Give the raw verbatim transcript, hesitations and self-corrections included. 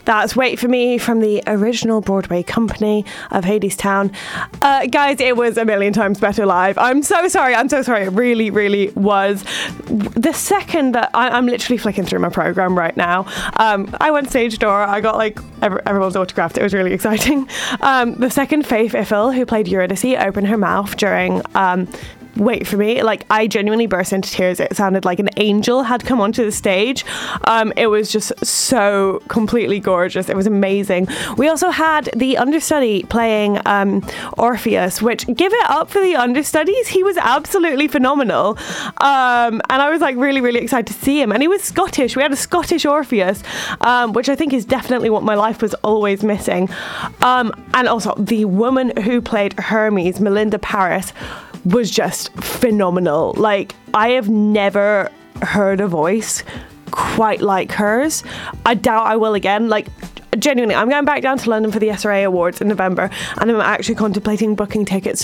That's Wait For Me from the original Broadway company of Hadestown. Uh, guys, it was a million times better live. I'm so sorry. I'm so sorry. It really, really was. The second that I, I'm literally flicking through my program right now, um, I went stage door. I got like every, everyone's autographed. It was really exciting. Um, the second Faith Iffel, who played Eurydice, opened her mouth during um, Wait For Me. Like, I genuinely burst into tears. It sounded like an angel had come onto the stage. Um, it was just so completely gorgeous. It was amazing. We also had the understudy playing um, Orpheus, which, give it up for the understudies. He was absolutely phenomenal. Um, and I was like really, really excited to see him. And he was Scottish. We had a Scottish Orpheus, um, which I think is definitely what my life was always missing. Um, and also the woman who played Hermes, Melinda Paris, was just phenomenal. Like, I have never heard a voice quite like hers. I doubt I will again. Like, genuinely, I'm going back down to London for the S R A Awards in November, and I'm actually contemplating booking tickets